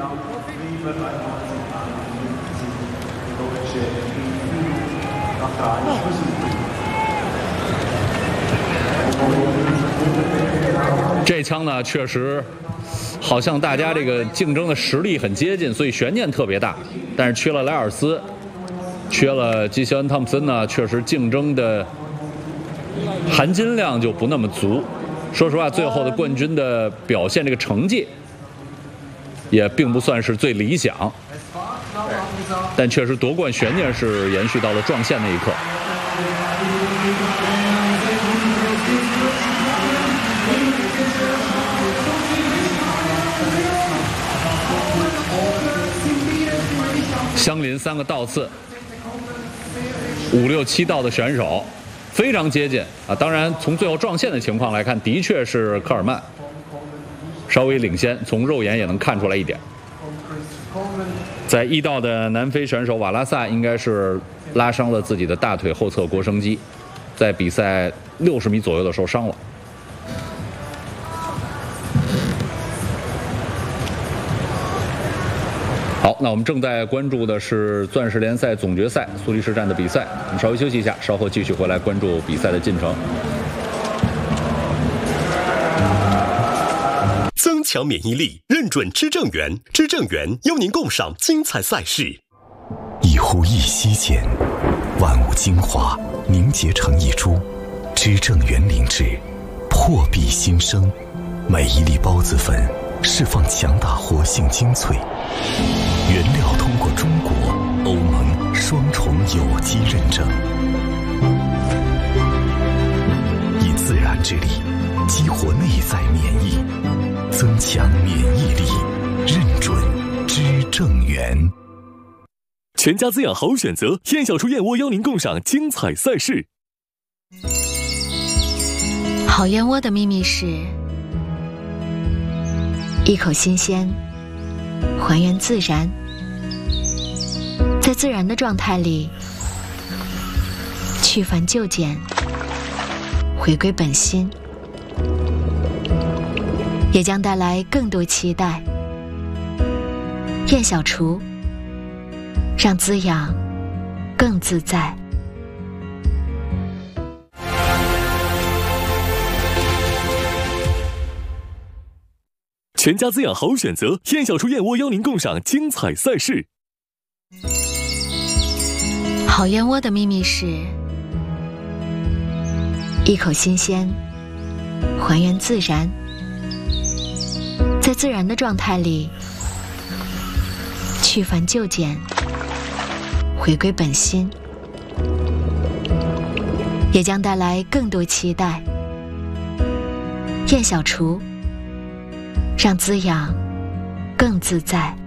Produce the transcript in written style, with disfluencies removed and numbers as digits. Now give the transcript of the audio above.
这枪呢，确实好像大家这个竞争的实力很接近，所以悬念特别大。但是缺了莱尔斯，缺了基希恩·汤普森呢，确实竞争的含金量就不那么足。说实话，最后的冠军的表现，这个成绩也并不算是最理想。但确实夺冠悬念是延续到了撞线那一刻。相邻3个倒刺，5、6、7道的选手非常接近啊！当然，从最后撞线的情况来看，的确是科尔曼稍微领先，从肉眼也能看出来一点。在1道的南非选手瓦拉萨应该是拉伤了自己的大腿后侧腘绳肌，在比赛60米左右的时候伤了。好，那我们正在关注的是钻石联赛总决赛苏黎世站的比赛，我们稍微休息一下，稍后继续回来关注比赛的进程。 增强免疫力，认准知正源，知正源邀您共赏精彩赛事。 一呼一吸间，万物精华凝结成一株，知正源灵芝，破壁新生，每一粒孢子粉释放强大活性精粹，原料通过中国、欧盟双重有机认证，以自然之力激活内在免疫，增强免疫力，认准知正源。 全家滋养好选择，燕小厨燕窝邀您共赏精彩赛事。 好燕窝的秘密是一口新鲜，还原自然，在自然的状态里去繁就简，回归本心，也将带来更多期待。燕小厨，让滋养更自在。 全家滋养好选择，燕小厨燕窝邀您共赏精彩赛事。 好燕窝的秘密是一口新鲜，还原自然，在自然的状态里去繁就简，回归本心，也将带来更多期待。燕小厨，让滋养更自在。